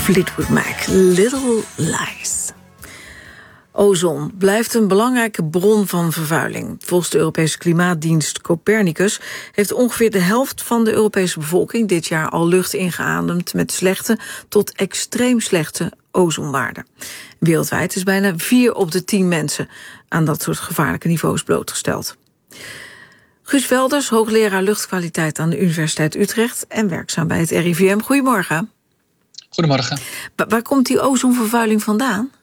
Fleetwood Mac, Little Lies. Ozon blijft een belangrijke bron van vervuiling. Volgens de Europese klimaatdienst Copernicus heeft ongeveer de helft van de Europese bevolking dit jaar al lucht ingeademd met slechte tot extreem slechte ozonwaarden. Wereldwijd is bijna 4 op de 10 mensen aan dat soort gevaarlijke niveaus blootgesteld. Guus Velders, hoogleraar luchtkwaliteit aan de Universiteit Utrecht en werkzaam bij het RIVM. Goedemorgen. Goedemorgen. Waar komt die ozonvervuiling vandaan?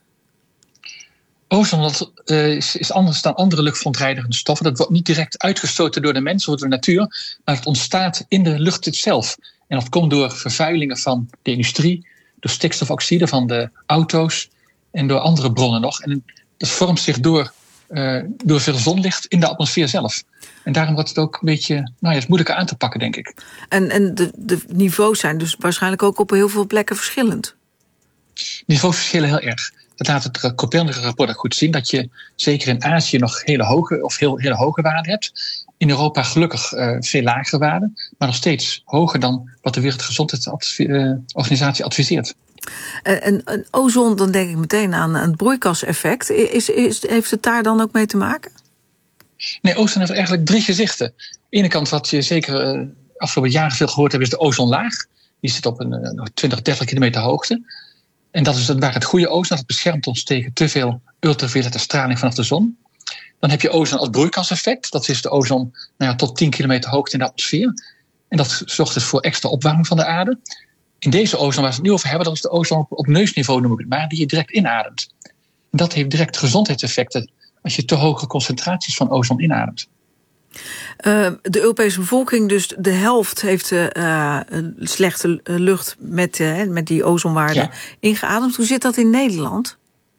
Ozon is anders dan andere luchtverontreinigende stoffen. Dat wordt niet direct uitgestoten door de mens of door de natuur, maar het ontstaat in de lucht zelf. En dat komt door vervuilingen van de industrie, door stikstofoxide van de auto's en door andere bronnen nog. En dat vormt zich door veel zonlicht in de atmosfeer zelf. En daarom wordt het ook een beetje is moeilijker aan te pakken, denk ik. En de niveaus zijn dus waarschijnlijk ook op heel veel plekken verschillend? Niveaus verschillen heel erg. Dat laat het Copernicus-rapport ook goed zien, dat je zeker in Azië nog hele hoge waarden hebt. In Europa gelukkig veel lagere waarden, maar nog steeds hoger dan wat de Wereldgezondheidsorganisatie adviseert. En ozon, dan denk ik meteen aan het broeikaseffect. Heeft het daar dan ook mee te maken? Nee, ozon heeft eigenlijk 3 gezichten. Aan de ene kant, wat je zeker afgelopen jaren veel gehoord hebt, is de ozonlaag. Die zit op een 20, 30 kilometer hoogte. En dat is waar het goede ozon, dat beschermt ons tegen te veel ultraviolette straling vanaf de zon. Dan heb je ozon als broeikaseffect. Dat is de ozon tot 10 kilometer hoogte in de atmosfeer. En dat zorgt dus voor extra opwarming van de aarde. In deze ozon waar we het nu over hebben, dat is de ozon op neusniveau, noem ik het maar, die je direct inademt. En dat heeft direct gezondheidseffecten als je te hoge concentraties van ozon inademt. De Europese bevolking, dus de helft heeft slechte lucht met die ozonwaarden ingeademd. Hoe zit dat in Nederland?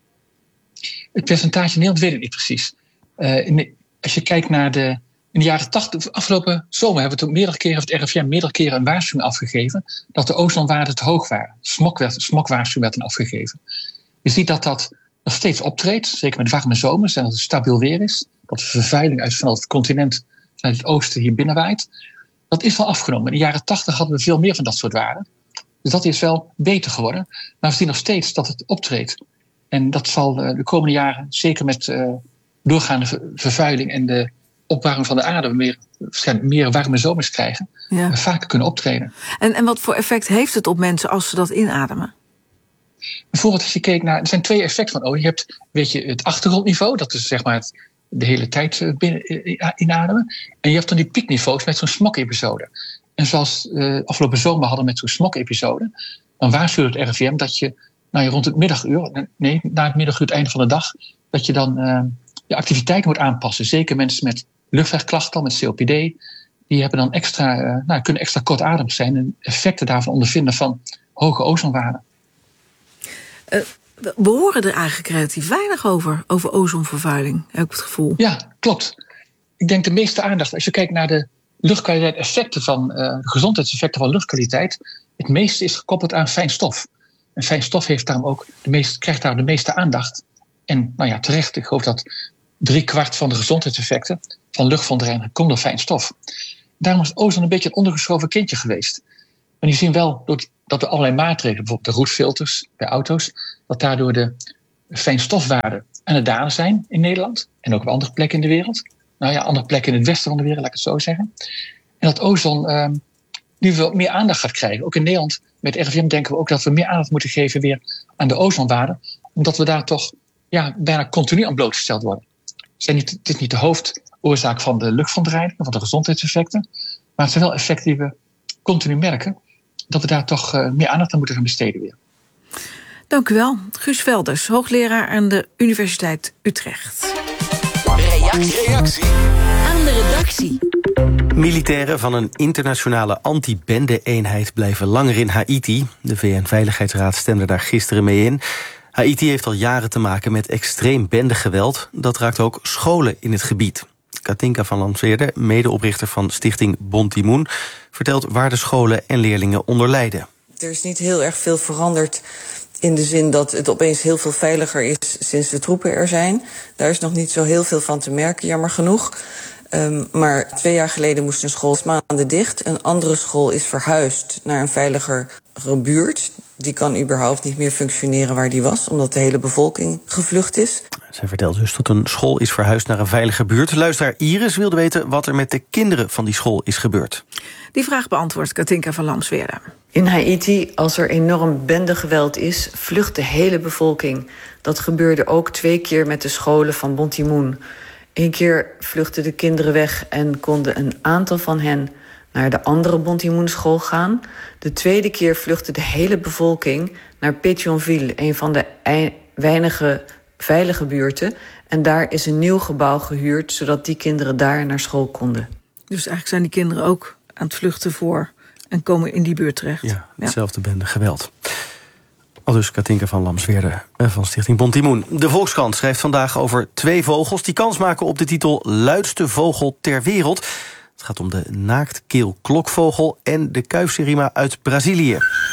Het percentage in Nederland weet ik niet precies. Als je kijkt naar in de jaren 80, afgelopen zomer hebben we het meerdere keren, het RIVM meerdere keren een waarschuwing afgegeven dat de ozonwaarden te hoog waren. Smogwaarschuwing werd dan afgegeven. Je ziet dat dat nog steeds optreedt, zeker met warme zomers en dat het stabiel weer is. Dat de vervuiling vanuit het continent, vanuit het oosten hier binnenwaait. Dat is wel afgenomen. In de jaren 80 hadden we veel meer van dat soort waarden. Dus dat is wel beter geworden. Maar we zien nog steeds dat het optreedt. En dat zal de komende jaren, zeker met doorgaande vervuiling en de opwarming van de aarde, meer warme zomers krijgen, vaker kunnen optreden. En wat voor effect heeft het op mensen als ze dat inademen? Bijvoorbeeld als je kijkt naar, er zijn 2 effecten van. Je hebt het achtergrondniveau, dat is zeg maar de hele tijd inademen. En je hebt dan die piekniveaus met zo'n smog-episode. En zoals afgelopen zomer hadden met zo'n smog-episode, dan waarschuwde het RIVM dat je rond het middaguur, na het middaguur, het einde van de dag, dat je dan je activiteit moet aanpassen. Zeker mensen met luchtwegklachten, met COPD, die hebben dan kunnen extra kortademig zijn en effecten daarvan ondervinden van hoge ozonwaarden. We horen er eigenlijk relatief weinig over ozonvervuiling, heb ik het gevoel. Ja, klopt. Ik denk de meeste aandacht, als je kijkt naar de luchtkwaliteit effecten de gezondheidseffecten van luchtkwaliteit, het meeste is gekoppeld aan fijn stof. En fijn stof heeft daarom ook krijgt daar de meeste aandacht. En terecht, ik geloof dat 3/4 van de gezondheidseffecten van luchtverontreiniging komt door fijn stof. Daarom is ozon een beetje een ondergeschoven kindje geweest. Maar je ziet wel dat er allerlei maatregelen, bijvoorbeeld de roetfilters bij auto's, dat daardoor de fijnstofwaarden aan het dalen zijn in Nederland en ook op andere plekken in de wereld. Andere plekken in het westen van de wereld, laat ik het zo zeggen. En dat ozon nu wel meer aandacht gaat krijgen. Ook in Nederland, met RIVM denken we ook dat we meer aandacht moeten geven weer aan de ozonwaarden, omdat we daar toch bijna continu aan blootgesteld worden. Het is niet de hoofdoorzaak van de luchtverontreiniging, van de gezondheidseffecten, maar het zijn wel effecten die we continu merken, dat we daar toch meer aandacht aan moeten gaan besteden weer. Dank u wel. Guus Velders, hoogleraar aan de Universiteit Utrecht. Reactie aan de redactie. Militairen van een internationale anti-bende-eenheid blijven langer in Haiti. De VN-veiligheidsraad stemde daar gisteren mee in. Haiti heeft al jaren te maken met extreem bendegeweld. Dat raakt ook scholen in het gebied. Katinka van Landsweerde, medeoprichter van stichting Bon Ti-Moun, vertelt waar de scholen en leerlingen onder lijden. Er is niet heel erg veel veranderd in de zin dat het opeens heel veel veiliger is sinds de troepen er zijn. Daar is nog niet zo heel veel van te merken, jammer genoeg. Maar 2 jaar geleden moest een school maanden dicht. Een andere school is verhuisd naar een veiligere buurt. Die kan überhaupt niet meer functioneren waar die was, omdat de hele bevolking gevlucht is. Zij vertelt dus dat een school is verhuisd naar een veilige buurt. Luisteraar Iris wilde weten wat er met de kinderen van die school is gebeurd. Die vraag beantwoordt Katinka van Lamsweerde. In Haiti, als er enorm bendegeweld is, vlucht de hele bevolking. Dat gebeurde ook 2 keer met de scholen van Bon-Ti-Moon. 1 keer vluchtten de kinderen weg en konden een aantal van hen naar de andere Bon-Ti-Moon school gaan. De tweede keer vluchtte de hele bevolking naar Pétionville, een van de weinige veilige buurten. En daar is een nieuw gebouw gehuurd, zodat die kinderen daar naar school konden. Dus eigenlijk zijn die kinderen ook aan het vluchten voor en komen in die buurt terecht. Ja, hetzelfde bende geweld. Aldus Katinka van Lamsweerde van Stichting Bon-Ti-Moon. De Volkskrant schrijft vandaag over 2 vogels die kans maken op de titel Luidste vogel ter wereld. Het gaat om de naaktkeelklokvogel en de kuifsirima uit Brazilië.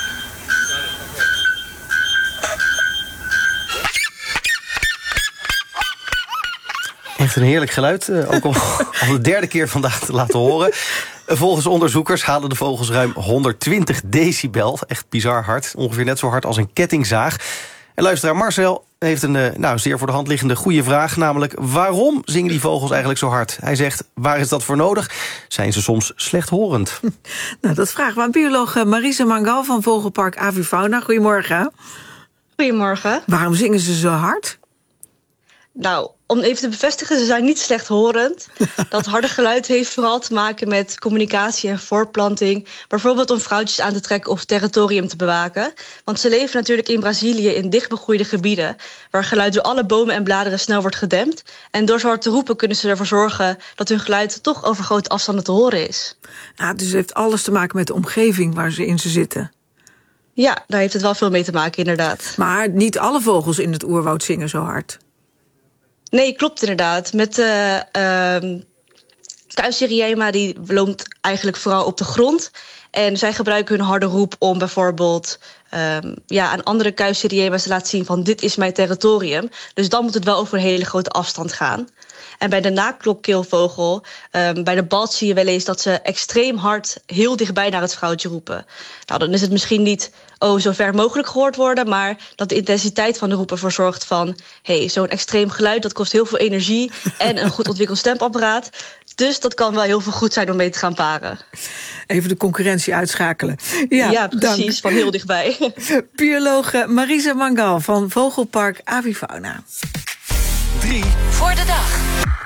Echt een heerlijk geluid, ook al de 3e keer vandaag te laten horen. Volgens onderzoekers halen de vogels ruim 120 decibel. Echt bizar hard, ongeveer net zo hard als een kettingzaag. En luisteraar Marcel heeft een zeer voor de hand liggende goede vraag. Namelijk, waarom zingen die vogels eigenlijk zo hard? Hij zegt, waar is dat voor nodig? Zijn ze soms slechthorend? Nou, dat vragen we aan bioloog Marise Mangal van Vogelpark Avifauna. Goedemorgen. Goedemorgen. Waarom zingen ze zo hard? Nou, om even te bevestigen, ze zijn niet slechthorend. Dat harde geluid heeft vooral te maken met communicatie en voortplanting. Bijvoorbeeld om vrouwtjes aan te trekken of territorium te bewaken. Want ze leven natuurlijk in Brazilië in dichtbegroeide gebieden, waar geluid door alle bomen en bladeren snel wordt gedempt. En door zo hard te roepen kunnen ze ervoor zorgen dat hun geluid toch over grote afstanden te horen is. Nou, dus het heeft alles te maken met de omgeving waar ze in zitten. Ja, daar heeft het wel veel mee te maken, inderdaad. Maar niet alle vogels in het oerwoud zingen zo hard. Nee, klopt inderdaad. Met de kuifsirima, die loopt eigenlijk vooral op de grond. En zij gebruiken hun harde roep om bijvoorbeeld aan andere kuifsirima's te laten zien van dit is mijn territorium. Dus dan moet het wel over een hele grote afstand gaan. En bij de naaktklokkeelvogel, bij de balt zie je wel eens dat ze extreem hard heel dichtbij naar het vrouwtje roepen. Nou, dan is het misschien niet zo ver mogelijk gehoord worden, maar dat de intensiteit van de roep ervoor zorgt van zo'n extreem geluid, dat kost heel veel energie en een goed ontwikkeld stempapparaat. Dus dat kan wel heel veel goed zijn om mee te gaan paren. Even de concurrentie uitschakelen. Ja, precies, dank. Van heel dichtbij. Bioloog Marise Mangal van Vogelpark Avifauna. 3 voor de dag.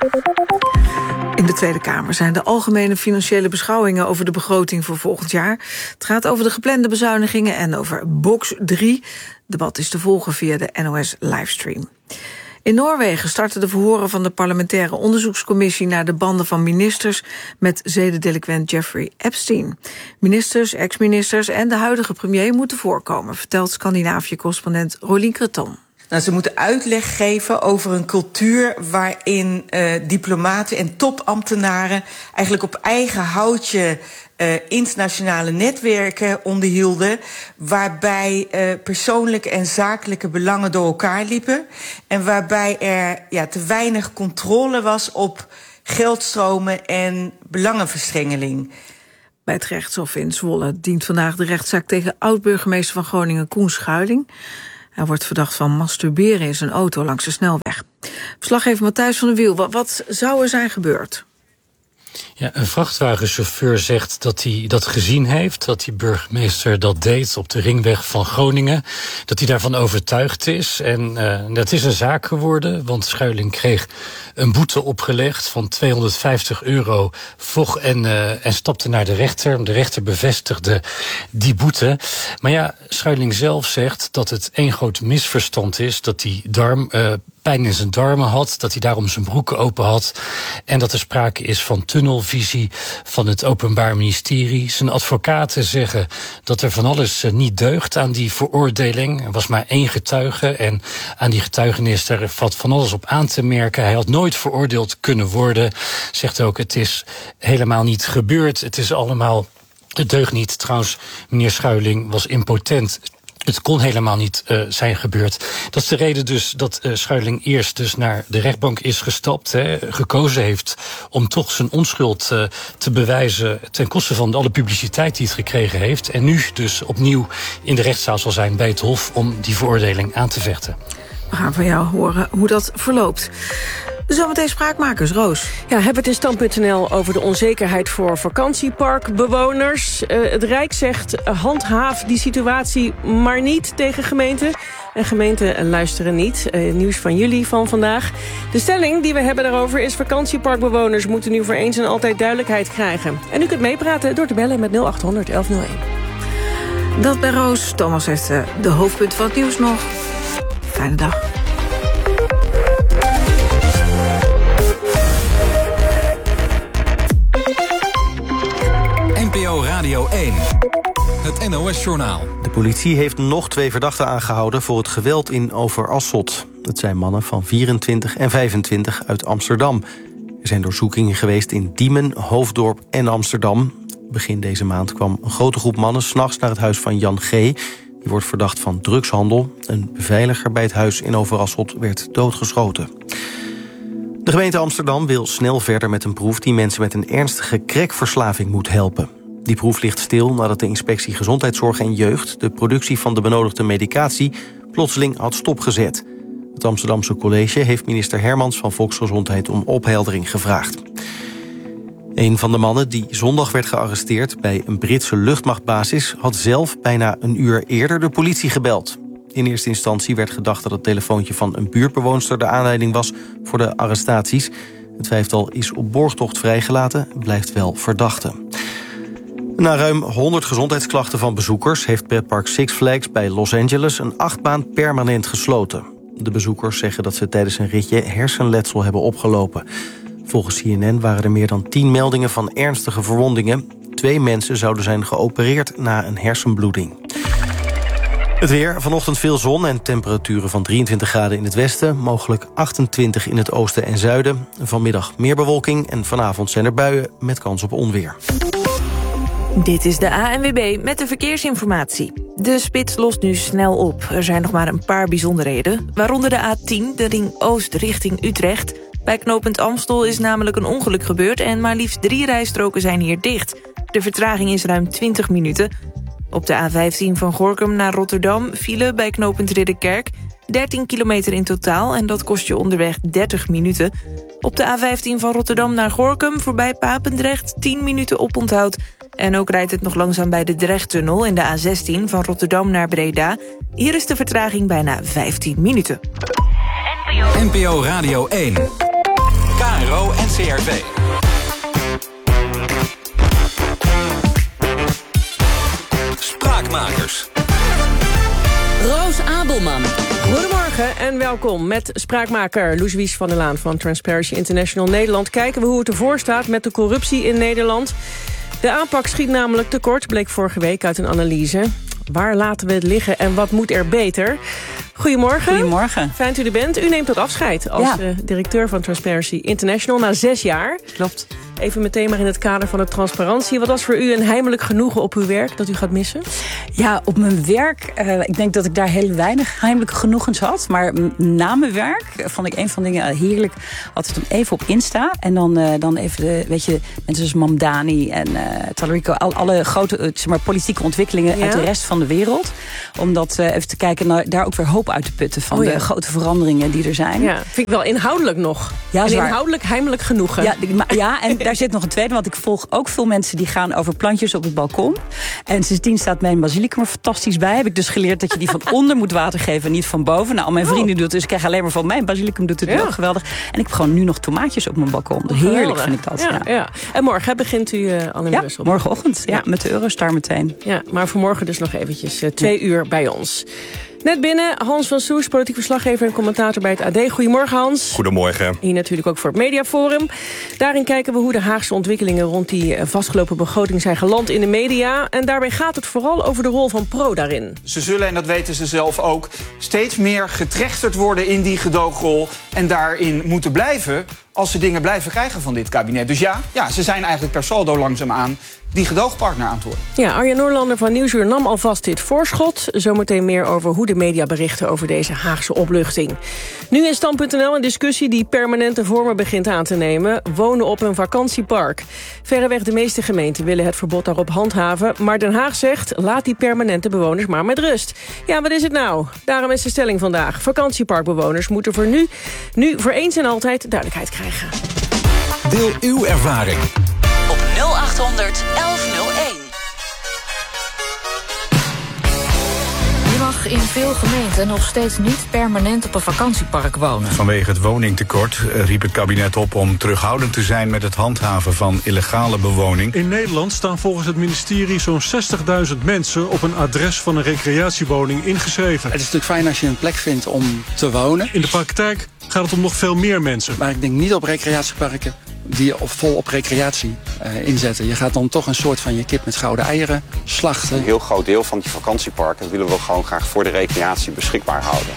In de Tweede Kamer zijn de algemene financiële beschouwingen over de begroting voor volgend jaar. Het gaat over de geplande bezuinigingen en over box 3. Het debat is te volgen via de NOS livestream. In Noorwegen starten de verhoren van de parlementaire onderzoekscommissie naar de banden van ministers met zedendelinquent Jeffrey Epstein. Ministers, ex-ministers en de huidige premier moeten voorkomen, vertelt Scandinavië-correspondent Rolien Creton. Nou, ze moeten uitleg geven over een cultuur waarin diplomaten en topambtenaren eigenlijk op eigen houtje internationale netwerken onderhielden, waarbij persoonlijke en zakelijke belangen door elkaar liepen en waarbij er te weinig controle was op geldstromen en belangenverstrengeling. Bij het gerechtshof in Zwolle dient vandaag de rechtszaak tegen oud-burgemeester van Groningen Koen Schuiling. Hij wordt verdacht van masturberen in zijn auto langs de snelweg. Verslaggever Matthijs van der Wiel, wat zou er zijn gebeurd? Ja, een vrachtwagenchauffeur zegt dat hij dat gezien heeft, dat die burgemeester dat deed op de ringweg van Groningen, dat hij daarvan overtuigd is. En dat is een zaak geworden, want Schuiling kreeg een boete opgelegd van €250 vocht en stapte naar de rechter. De rechter bevestigde die boete. Maar ja, Schuiling zelf zegt dat het één groot misverstand is, dat die pijn in zijn darmen had, dat hij daarom zijn broeken open had en dat er sprake is van tunnelvisie van het Openbaar Ministerie. Zijn advocaten zeggen dat er van alles niet deugt aan die veroordeling. Er was maar 1 getuige en aan die getuigenis daar valt van alles op aan te merken. Hij had nooit veroordeeld kunnen worden. Zegt ook, het is helemaal niet gebeurd. Het is allemaal, het deugt niet. Trouwens, meneer Schuiling was impotent Het kon helemaal niet zijn gebeurd. Dat is de reden dus dat Schuiling eerst dus naar de rechtbank is gestapt. Gekozen heeft om toch zijn onschuld te bewijzen ten koste van alle publiciteit die het gekregen heeft. En nu dus opnieuw in de rechtszaal zal zijn bij het Hof om die veroordeling aan te vechten. We gaan van jou horen hoe dat verloopt. Zometeen Spraakmakers, Roos. Ja, hebben we het in Stand.nl over de onzekerheid voor vakantieparkbewoners. Het Rijk zegt, handhaaf die situatie maar niet tegen gemeenten. En gemeenten luisteren niet. Nieuws van jullie van vandaag. De stelling die we hebben daarover is: vakantieparkbewoners moeten nu voor eens en altijd duidelijkheid krijgen. En u kunt meepraten door te bellen met 0800 1101. Dat bij Roos. Thomas heeft de hoofdpunt van het nieuws nog. Fijne dag. NPO Radio 1. Het NOS-journaal. De politie heeft nog 2 verdachten aangehouden voor het geweld in Overasselt. Het zijn mannen van 24 en 25 uit Amsterdam. Er zijn doorzoekingen geweest in Diemen, Hoofddorp en Amsterdam. Begin deze maand kwam een grote groep mannen 's nachts naar het huis van Jan G. Die wordt verdacht van drugshandel. Een beveiliger bij het huis in Overasselt werd doodgeschoten. De gemeente Amsterdam wil snel verder met een proef die mensen met een ernstige crackverslaving moet helpen. Die proef ligt stil nadat de inspectie Gezondheidszorg en Jeugd de productie van de benodigde medicatie plotseling had stopgezet. Het Amsterdamse college heeft minister Hermans van Volksgezondheid om opheldering gevraagd. Een van de mannen die zondag werd gearresteerd bij een Britse luchtmachtbasis had zelf bijna een uur eerder de politie gebeld. In eerste instantie werd gedacht dat het telefoontje van een buurtbewoonster de aanleiding was voor de arrestaties. Het 5-tal is op borgtocht vrijgelaten, blijft wel verdachte. Na ruim 100 gezondheidsklachten van bezoekers heeft pretpark Six Flags bij Los Angeles een achtbaan permanent gesloten. De bezoekers zeggen dat ze tijdens een ritje hersenletsel hebben opgelopen. Volgens CNN waren er meer dan 10 meldingen van ernstige verwondingen. 2 mensen zouden zijn geopereerd na een hersenbloeding. Het weer, vanochtend veel zon en temperaturen van 23 graden in het westen. Mogelijk 28 in het oosten en zuiden. Vanmiddag meer bewolking en vanavond zijn er buien met kans op onweer. Dit is de ANWB met de verkeersinformatie. De spits lost nu snel op. Er zijn nog maar een paar bijzonderheden. Waaronder de A10, de ring oost richting Utrecht. Bij knooppunt Amstel is namelijk een ongeluk gebeurd en maar liefst 3 rijstroken zijn hier dicht. De vertraging is ruim 20 minuten. Op de A15 van Gorinchem naar Rotterdam file bij knooppunt Ridderkerk. 13 kilometer in totaal en dat kost je onderweg 30 minuten. Op de A15 van Rotterdam naar Gorinchem voorbij Papendrecht 10 minuten oponthoud. En ook rijdt het nog langzaam bij de Drechttunnel in de A16 van Rotterdam naar Breda. Hier is de vertraging bijna 15 minuten. NPO Radio 1. KRO NCRV. Spraakmakers. Roos Abelman. Goedemorgen en welkom. Met spraakmaker Loes van der Laan van Transparency International Nederland kijken we hoe het ervoor staat met de corruptie in Nederland. De aanpak schiet namelijk tekort, bleek vorige week uit een analyse. Waar laten we het liggen en wat moet er beter? Goedemorgen. Goedemorgen. Fijn dat u er bent. U neemt dat afscheid als directeur van Transparency International na 6 jaar. Klopt. Even meteen maar in het kader van de transparantie. Wat was voor u een heimelijk genoegen op uw werk dat u gaat missen? Ja, op mijn werk, ik denk dat ik daar heel weinig heimelijke genoegens had. Maar na mijn werk vond ik een van de dingen heerlijk. Altijd om even op Insta. En dan even, weet je, mensen zoals Mamdani en Talarico. Alle grote politieke ontwikkelingen uit de rest van de wereld. Om dat even te kijken naar daar ook weer hoop uit te putten van de grote veranderingen die er zijn. Ja, vind ik wel inhoudelijk nog. Ja, en inhoudelijk heimelijk genoegen. Ja, en daar zit nog een tweede, want ik volg ook veel mensen die gaan over plantjes op het balkon. En sindsdien staat mijn basilicum er fantastisch bij. Heb ik dus geleerd dat je die van onder moet water geven en niet van boven. Nou, al mijn vrienden doen het, dus ik krijg alleen maar van mijn basilicum doet het ook geweldig. En ik heb gewoon nu nog tomaatjes op mijn balkon. Heerlijk vind ik dat. Ja. En morgen begint u al in Brussel. Morgenochtend, met de Eurostar meteen. Ja, maar vanmorgen dus nog eventjes 2 uur bij ons. Net binnen, Hans van Soes, politiek verslaggever en commentator bij het AD. Goedemorgen, Hans. Goedemorgen. Hier natuurlijk ook voor het Mediaforum. Daarin kijken we hoe de Haagse ontwikkelingen rond die vastgelopen begroting zijn geland in de media. En daarbij gaat het vooral over de rol van Pro daarin. Ze zullen, en dat weten ze zelf ook, steeds meer getrechterd worden in die gedoogrol en daarin moeten blijven als ze dingen blijven krijgen van dit kabinet. Dus ja, ze zijn eigenlijk per saldo langzaamaan die gedoogpartner aan het worden. Ja, Arjen Noorlander van Nieuwsuur nam alvast dit voorschot. Zometeen meer over hoe de media berichten over deze Haagse opluchting. Nu in Stand.nl een discussie die permanente vormen begint aan te nemen. Wonen op een vakantiepark. Verreweg de meeste gemeenten willen het verbod daarop handhaven. Maar Den Haag zegt, laat die permanente bewoners maar met rust. Ja, wat is het nou? Daarom is de stelling vandaag. Vakantieparkbewoners moeten voor nu voor eens en altijd duidelijkheid krijgen. Deel uw ervaring. Op 0800 1101. Je mag in veel gemeenten nog steeds niet permanent op een vakantiepark wonen. Vanwege het woningtekort riep het kabinet op om terughoudend te zijn met het handhaven van illegale bewoning. In Nederland staan volgens het ministerie zo'n 60.000 mensen op een adres van een recreatiewoning ingeschreven. Het is natuurlijk fijn als je een plek vindt om te wonen. In de praktijk gaat het om nog veel meer mensen. Maar ik denk niet op recreatieparken die vol op recreatie inzetten. Je gaat dan toch een soort van je kip met gouden eieren slachten. Een heel groot deel van die vakantieparken willen we gewoon graag voor de recreatie beschikbaar houden.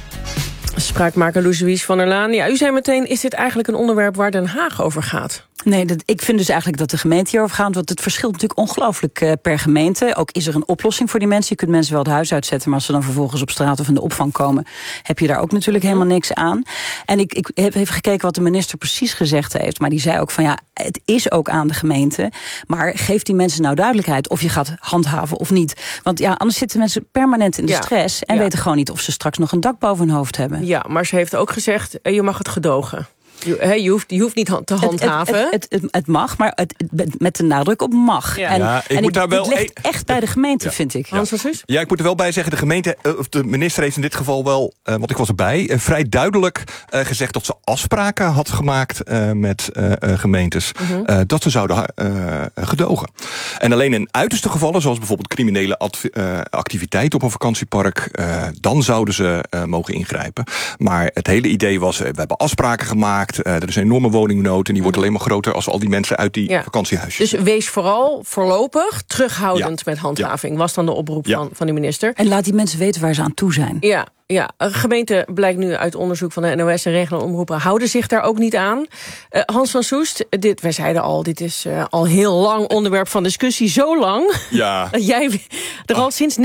Spraakmaker Louise van der Laan. Ja, u zei meteen, is dit eigenlijk een onderwerp waar Den Haag over gaat? Nee, ik vind dus eigenlijk dat de gemeente hierover gaat. Want het verschilt natuurlijk ongelooflijk per gemeente. Ook is er een oplossing voor die mensen. Je kunt mensen wel het huis uitzetten, maar als ze dan vervolgens op straat of in de opvang komen, heb je daar ook natuurlijk helemaal niks aan. En ik heb even gekeken wat de minister precies gezegd heeft. Maar die zei ook van ja, het is ook aan de gemeente. Maar geef die mensen nou duidelijkheid of je gaat handhaven of niet. Want ja, anders zitten mensen permanent in de stress en weten gewoon niet of ze straks nog een dak boven hun hoofd hebben. Ja, maar ze heeft ook gezegd, je mag het gedogen. Je hoeft niet te handhaven. Het mag, maar met de nadruk op mag. Ja. Het ligt echt bij de gemeente, vind ik. Ja, ik moet er wel bij zeggen, de gemeente, of de minister heeft in dit geval wel, want ik was erbij, vrij duidelijk gezegd dat ze afspraken had gemaakt met gemeentes, dat ze zouden gedogen. En alleen in uiterste gevallen, zoals bijvoorbeeld criminele activiteit op een vakantiepark, dan zouden ze mogen ingrijpen. Maar het hele idee was, we hebben afspraken gemaakt. Er is een enorme woningnood en die wordt alleen maar groter als al die mensen uit die vakantiehuisjes. Dus wees vooral voorlopig terughoudend met handhaving, was dan de oproep van de minister. En laat die mensen weten waar ze aan toe zijn. Ja, gemeenten, blijkt nu uit onderzoek van de NOS en regionale omroepen, houden zich daar ook niet aan. Hans van Soest, wij zeiden al, dit is al heel lang onderwerp van discussie. Zo lang dat jij er al sinds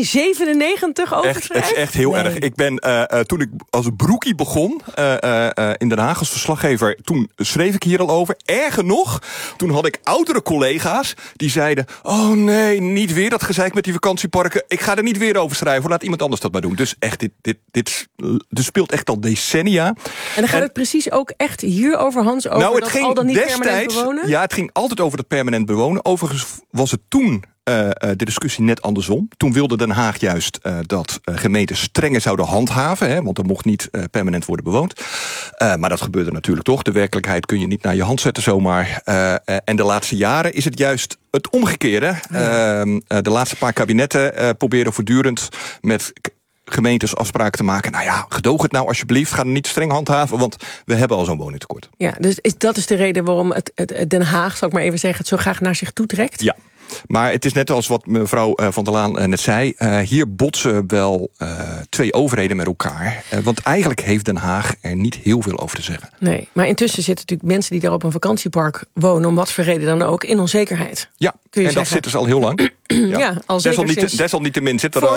1997 over schrijft. Het is echt heel erg. Ik ben, toen ik als broekie begon in Den Haag als verslaggever, toen schreef ik hier al over. Erger nog, toen had ik oudere collega's die zeiden, oh nee, niet weer dat gezeik met die vakantieparken. Ik ga er niet weer over schrijven, laat iemand anders dat maar doen. Dus echt, dit speelt echt al decennia. En dan gaat het precies ook echt hier over, Hans, over nou, dat ging al dan niet permanent bewonen? Ja, het ging altijd over het permanent bewonen. Overigens was het toen de discussie net andersom. Toen wilde Den Haag juist dat gemeenten strenger zouden handhaven, want er mocht niet permanent worden bewoond. Maar dat gebeurde natuurlijk toch. De werkelijkheid kun je niet naar je hand zetten zomaar. En de laatste jaren is het juist het omgekeerde. De laatste paar kabinetten proberen voortdurend met gemeentes afspraken te maken. Nou ja, gedoog het nou alsjeblieft. Ga er niet streng handhaven, want we hebben al zo'n woningtekort. Ja, dus dat is de reden waarom het Den Haag, zal ik maar even zeggen, het zo graag naar zich toe trekt? Ja. Maar het is net als wat mevrouw Van der Laan net zei. Hier botsen wel twee overheden met elkaar. Want eigenlijk heeft Den Haag er niet heel veel over te zeggen. Nee, maar intussen zitten natuurlijk mensen die daar op een vakantiepark wonen, om wat voor reden dan ook, in onzekerheid. Ja, en zeggen, dat zitten ze al heel lang. Ja, al desalniettemin zitten er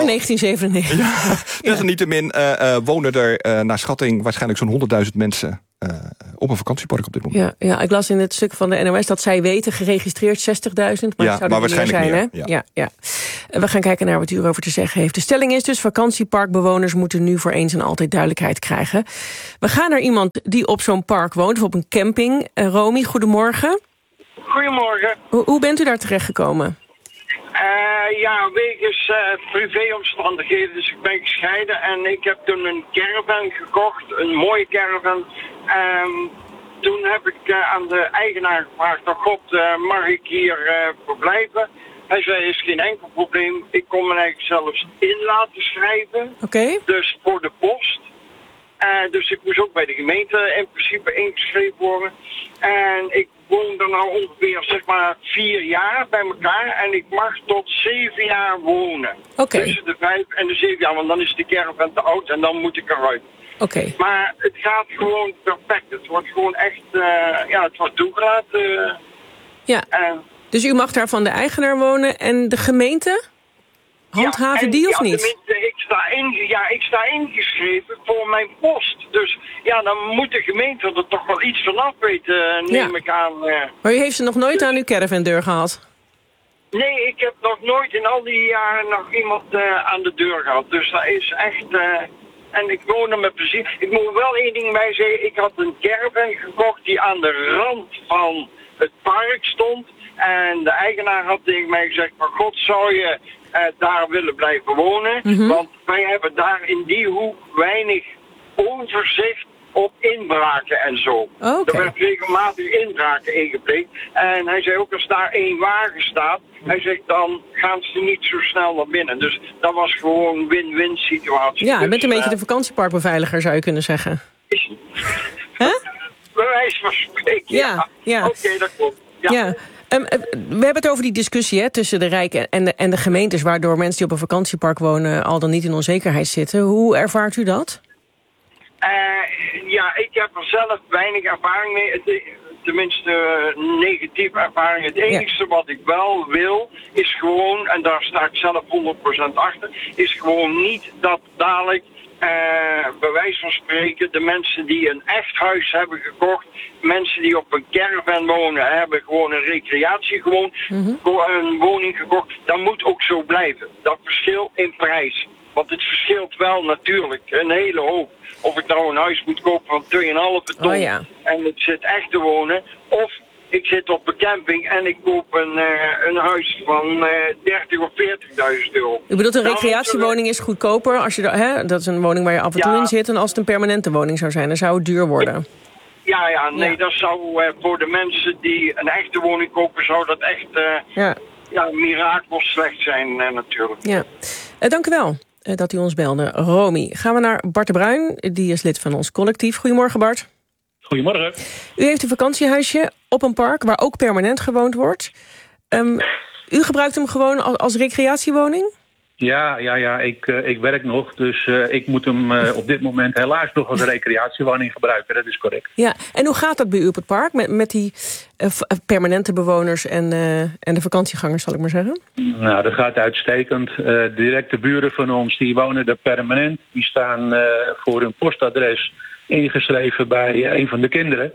voor al... 1997. Desalniettemin wonen er naar schatting waarschijnlijk zo'n 100.000 mensen op een vakantiepark op dit moment. Ja, ik las in het stuk van de NOS dat zij weten, geregistreerd 60.000. Maar het zou er waarschijnlijk meer zijn, hè? Ja. We gaan kijken naar wat u erover te zeggen heeft. De stelling is dus, vakantieparkbewoners moeten nu voor eens en altijd duidelijkheid krijgen. We gaan naar iemand die op zo'n park woont, of op een camping. Romy, goedemorgen. Goedemorgen. Hoe bent u daar terechtgekomen? Wegens privéomstandigheden. Dus ik ben gescheiden en ik heb toen een caravan gekocht, een mooie caravan. Toen heb ik aan de eigenaar gevraagd, God, mag ik hier verblijven? Hij zei, is geen enkel probleem. Ik kon me eigenlijk zelfs in laten schrijven. Oké. Dus voor de post. Dus ik moest ook bij de gemeente in principe ingeschreven worden. En ik woon er nou ongeveer 4 jaar bij elkaar. En ik mag tot 7 jaar wonen. Oké. Tussen de 5 en de 7 jaar, want dan is de caravan te oud en dan moet ik eruit. Oké. Maar het gaat gewoon perfect. Het wordt gewoon echt, het wordt toegelaten. Ja. Dus u mag daar van de eigenaar wonen en de gemeente? Handhaven die of niet? Ik sta ingeschreven voor mijn post. Dus ja, dan moet de gemeente er toch wel iets vanaf weten, neem ik aan. Maar u heeft ze nog nooit aan uw caravandeur gehad? Nee, ik heb nog nooit in al die jaren nog iemand aan de deur gehad. Dus dat is echt... en ik woon er met plezier. Ik moet wel één ding bij zeggen. Ik had een caravan gekocht die aan de rand van het park stond. En de eigenaar had tegen mij gezegd... maar god, zou je daar willen blijven wonen? Mm-hmm. Want wij hebben daar in die hoek weinig overzicht op inbraken en zo. Okay. Er werd regelmatig inbraken ingepleegd. En hij zei ook, als daar één wagen staat... hij zegt, dan gaan ze niet zo snel naar binnen. Dus dat was gewoon een win-win situatie. Ja, je dus, bent een beetje de vakantieparkbeveiliger, zou je kunnen zeggen. Bij wijze van spreken, ja. Oké, dat klopt. Ja. We hebben het over die discussie tussen de rijken en de gemeentes... waardoor mensen die op een vakantiepark wonen al dan niet in onzekerheid zitten. Hoe ervaart u dat? Ik heb er zelf weinig ervaring mee. Tenminste, negatieve ervaring. Het enige wat ik wel wil, is gewoon... en daar sta ik zelf 100% achter... is gewoon niet dat dadelijk... bij wijze van spreken, de mensen die een echt huis hebben gekocht... mensen die op een caravan wonen, hebben gewoon een recreatie een woning gekocht. Dat moet ook zo blijven. Dat verschil in prijs. Want het verschilt wel natuurlijk een hele hoop. Of ik nou een huis moet kopen van 2,5 ton en het zit echt te wonen... of ik zit op een camping en ik koop een huis van 30 of 40.000 euro. U bedoelt een recreatiewoning is goedkoper? Als je dat is een woning waar je af en toe in zit... en als het een permanente woning zou zijn, dan zou het duur worden. Dat zou voor de mensen die een echte woning kopen... zou dat echt mirakels slecht zijn natuurlijk. Ja. Dank u wel dat u ons belde. Romy, gaan we naar Bart de Bruin. Die is lid van ons collectief. Goedemorgen, Bart. Goedemorgen. U heeft een vakantiehuisje op een park waar ook permanent gewoond wordt. U gebruikt hem gewoon als recreatiewoning? Ja, ik werk nog, dus ik moet hem op dit moment helaas nog als recreatiewoning gebruiken. Dat is correct. Ja, en hoe gaat dat bij u op het park met die permanente bewoners en de vakantiegangers, zal ik maar zeggen? Nou, dat gaat uitstekend. Directe buren van ons, die wonen er permanent. Die staan voor hun postadres ingeschreven bij een van de kinderen.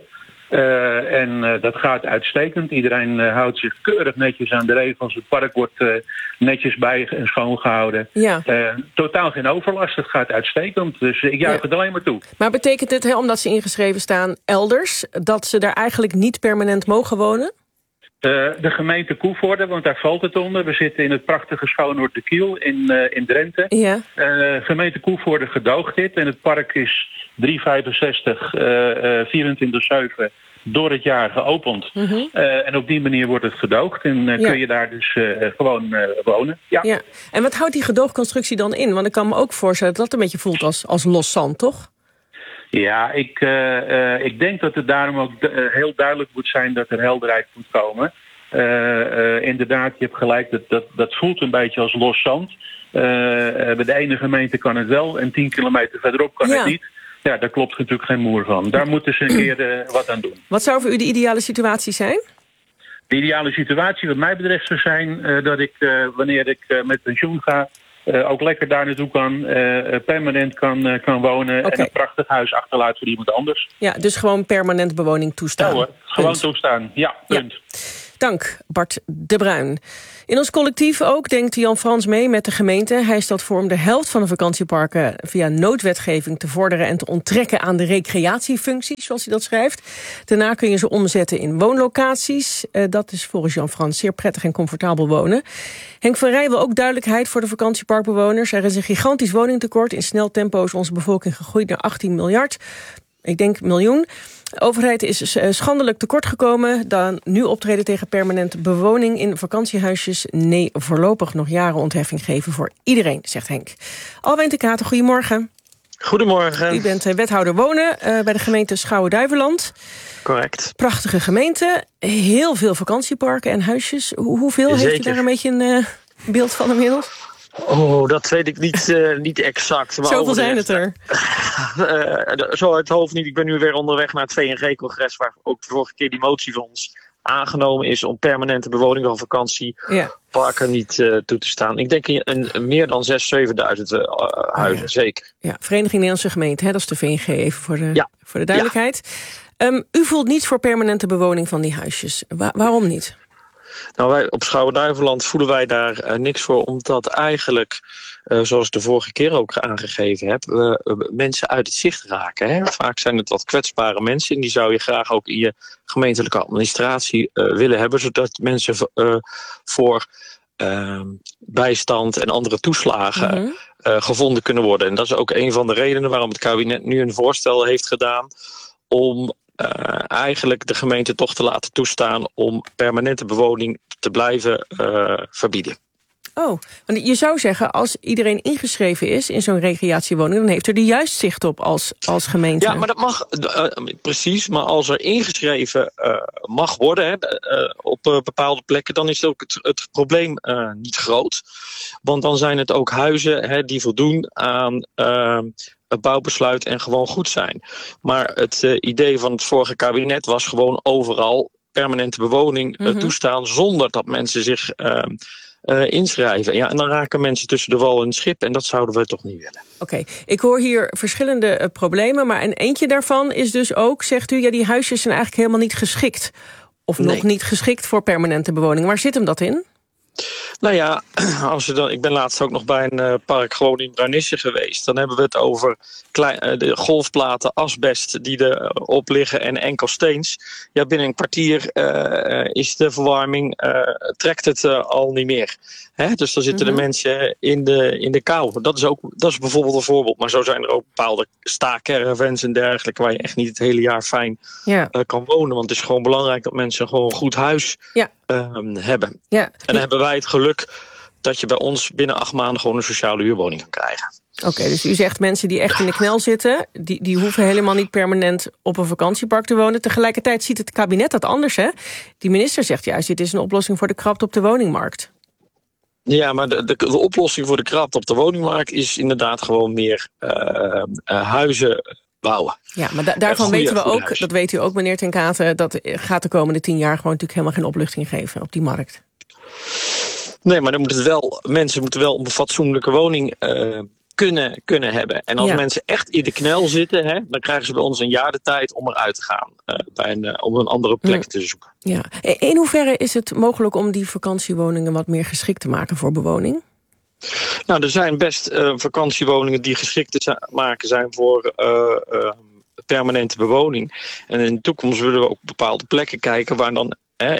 Dat gaat uitstekend. Iedereen houdt zich keurig netjes aan de regels. Het park wordt netjes bij en schoongehouden. Ja. Totaal geen overlast. Het gaat uitstekend. Dus ik juich het alleen maar toe. Maar betekent het, omdat ze ingeschreven staan elders... dat ze daar eigenlijk niet permanent mogen wonen? De gemeente Koevoorde, want daar valt het onder. We zitten in het prachtige Schoonoord de Kiel in Drenthe. Ja. Gemeente Koevoorde gedoogt dit. En het park is 365, 24/7 door het jaar geopend. Mm-hmm. En op die manier wordt het gedoogd. En kun je daar dus gewoon wonen. Ja. En wat houdt die gedoogconstructie dan in? Want ik kan me ook voorstellen dat het een beetje voelt als los zand, toch? Ja, ik denk dat het daarom ook heel duidelijk moet zijn dat er helderheid moet komen. Inderdaad, je hebt gelijk, dat voelt een beetje als los zand. Bij de ene gemeente kan het wel en 10 kilometer verderop kan het niet. Ja, daar klopt natuurlijk geen moer van. Daar moeten ze een keer wat aan doen. Wat zou voor u de ideale situatie zijn? De ideale situatie wat mij betreft zou zijn dat ik, wanneer ik met pensioen ga... ook lekker daar naartoe kan, permanent kan wonen... en een prachtig huis achterlaat voor iemand anders. Ja, dus gewoon permanent bewoning toestaan. Ja hoor, gewoon toestaan. Ja, punt. Ja. Dank, Bart de Bruin. In ons collectief ook denkt Jan Frans mee met de gemeente. Hij stelt voor om de helft van de vakantieparken via noodwetgeving te vorderen en te onttrekken aan de recreatiefuncties, zoals hij dat schrijft. Daarna kun je ze omzetten in woonlocaties. Dat is volgens Jan Frans zeer prettig en comfortabel wonen. Henk van Rij wil ook duidelijkheid voor de vakantieparkbewoners. Er is een gigantisch woningtekort. In snel tempo is onze bevolking gegroeid naar 18 miljard. Ik denk miljoen. De overheid is schandelijk tekort gekomen. Dan nu optreden tegen permanente bewoning in vakantiehuisjes. Nee, voorlopig nog jaren ontheffing geven voor iedereen, zegt Henk. Alwijn de Kater, goedemorgen. Goedemorgen. U bent wethouder wonen bij de gemeente Schouwen-Duiveland. Correct. Prachtige gemeente. Heel veel vakantieparken en huisjes. Hoeveel Zeker. heeft u daar een beetje een beeld van inmiddels? Oh, dat weet ik niet exact. Maar zoveel zijn het er? Zo uit het hoofd niet. Ik ben nu weer onderweg naar het VNG-congres... waar ook de vorige keer die motie van ons aangenomen is om permanente bewoning van vakantieparken niet toe te staan. Ik denk meer dan 6.000, 7.000 huizen, zeker. Ja, Vereniging Nederlandse Gemeenten, dat is de VNG, even voor de duidelijkheid. Ja. U voelt niets voor permanente bewoning van die huisjes. Waarom niet? Nou, wij op Schouwen-Duiveland voelen wij daar niks voor, omdat eigenlijk, zoals ik de vorige keer ook aangegeven heb, mensen uit het zicht raken. Hè? Vaak zijn het wat kwetsbare mensen en die zou je graag ook in je gemeentelijke administratie willen hebben, zodat mensen voor bijstand en andere toeslagen gevonden kunnen worden. En dat is ook een van de redenen waarom het kabinet nu een voorstel heeft gedaan om eigenlijk de gemeente toch te laten toestaan om permanente bewoning te blijven verbieden. Oh, want je zou zeggen, als iedereen ingeschreven is in zo'n recreatiewoning, dan heeft er de juist zicht op als gemeente. Ja, maar dat mag, precies. Maar als er ingeschreven mag worden op bepaalde plekken, dan is ook het probleem niet groot. Want dan zijn het ook huizen die voldoen aan het bouwbesluit en gewoon goed zijn. Maar het idee van het vorige kabinet was gewoon overal permanente bewoning toestaan zonder dat mensen zich inschrijven. Ja, en dan raken mensen tussen de wal en het schip en dat zouden we toch niet willen. Oké, ik hoor hier verschillende problemen, maar eentje daarvan is dus ook, zegt u, die huisjes zijn eigenlijk helemaal niet geschikt. Of nog niet geschikt voor permanente bewoning. Waar zit hem dat in? Nou ja, ik ben laatst ook nog bij een park gewoon in Bruinisse geweest. Dan hebben we het over de golfplaten, asbest die erop liggen en enkelsteens. Ja, binnen een kwartier is de verwarming, trekt het al niet meer. Dus dan zitten de mensen in de kou. Dat is bijvoorbeeld een voorbeeld. Maar zo zijn er ook bepaalde staakcaravans en dergelijke waar je echt niet het hele jaar fijn kan wonen. Want het is gewoon belangrijk dat mensen gewoon een goed huis hebben. Ja. En dan hebben wij het geluk dat je bij ons binnen 8 maanden gewoon een sociale huurwoning kan krijgen. Oké, dus u zegt mensen die echt in de knel zitten, die hoeven helemaal niet permanent op een vakantiepark te wonen. Tegelijkertijd ziet het kabinet dat anders, hè? Die minister zegt juist, dit is een oplossing voor de krapte op de woningmarkt. Ja, maar de oplossing voor de krapte op de woningmarkt is inderdaad gewoon meer huizen bouwen. Ja, maar daarvan weten we ook, dat weet u ook meneer Ten Kate, dat gaat de komende 10 jaar gewoon natuurlijk helemaal geen opluchting geven op die markt. Nee, maar mensen moeten wel een fatsoenlijke woning kunnen hebben. En als mensen echt in de knel zitten, dan krijgen ze bij ons een jaar de tijd om eruit te gaan. Om een andere plek te zoeken. Ja. In hoeverre is het mogelijk om die vakantiewoningen wat meer geschikt te maken voor bewoning? Nou, er zijn best vakantiewoningen die geschikt te maken zijn voor permanente bewoning. En in de toekomst willen we ook op bepaalde plekken kijken waar dan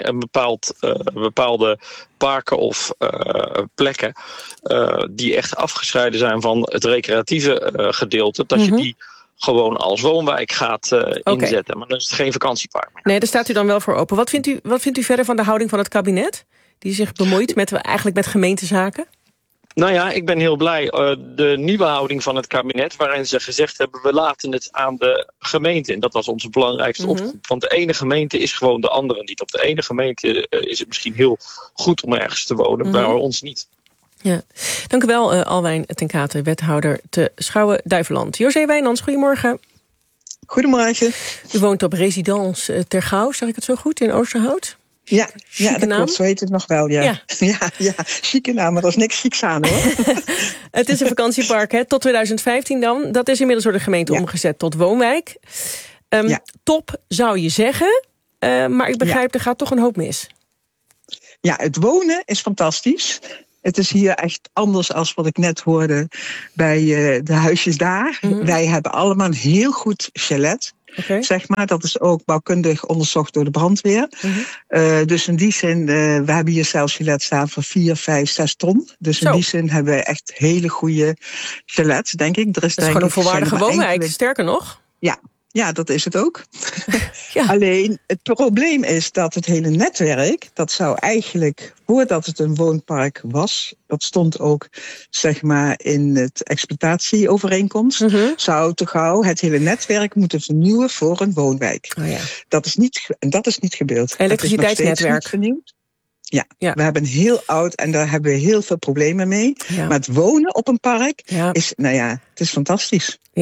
bepaalde parken of plekken die echt afgescheiden zijn van het recreatieve gedeelte, dat je die gewoon als woonwijk gaat inzetten. Maar dan is het geen vakantiepark meer. Nee, daar staat u dan wel voor open. Wat vindt u verder van de houding van het kabinet? Die zich bemoeit met gemeentezaken? Nou ja, ik ben heel blij. De nieuwe houding van het kabinet, waarin ze gezegd hebben, we laten het aan de gemeente. En dat was onze belangrijkste oproep. Want de ene gemeente is gewoon de andere niet. Op de ene gemeente is het misschien heel goed om ergens te wonen, maar bij ons niet. Ja. Dank u wel, Alwijn Ten Kate, wethouder te Schouwen-Duiveland. José Wijnands, goedemorgen. Goedemorgen. U woont op Residence Tergouw, zeg ik het zo goed, in Oosterhout? Ja, dat klopt, zo heet het nog wel, ja. Ja, chique naam, maar er is niks chics aan, hoor. Het is een vakantiepark, tot 2015 dan. Dat is inmiddels door de gemeente omgezet tot woonwijk. Top, zou je zeggen, maar ik begrijp, er gaat toch een hoop mis. Ja, het wonen is fantastisch. Het is hier echt anders dan wat ik net hoorde bij de huisjes daar. Wij hebben allemaal een heel goed chalet. Zeg maar. Dat is ook bouwkundig onderzocht door de brandweer. Dus in die zin, we hebben hier zelfs chalet staan voor 4, 5, 6 ton. Dus in die zin hebben we echt hele goede chalets, denk ik. Dat is gewoon een volwaardige woonwijk, sterker nog. Ja, dat is het ook. Alleen, het probleem is dat het hele netwerk, dat zou eigenlijk, voordat het een woonpark was, dat stond ook, zeg maar, in het exploitatieovereenkomst, zou te gauw het hele netwerk moeten vernieuwen voor een woonwijk. Dat is niet gebeurd. Elektriciteitsnetwerk. Ja, we hebben een heel oud en daar hebben we heel veel problemen mee. Maar het wonen op een park is, het is fantastisch. Ja.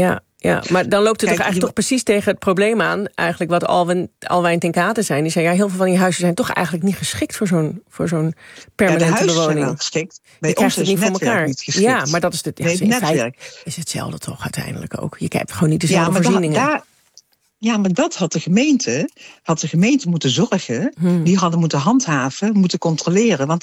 Ja, maar dan loopt het toch eigenlijk toch precies tegen het probleem aan, eigenlijk wat Alwijn ten Kate zijn. Die zei, heel veel van die huizen zijn toch eigenlijk niet geschikt voor zo'n permanente bewoning. Zijn wel geschikt. Je krijgt het niet voor elkaar. Niet geschikt. Ja, maar dat is het netwerk. Is hetzelfde toch uiteindelijk ook. Je hebt gewoon niet dezelfde voorzieningen. Maar dat had de gemeente moeten zorgen. Die hadden moeten handhaven, moeten controleren. Want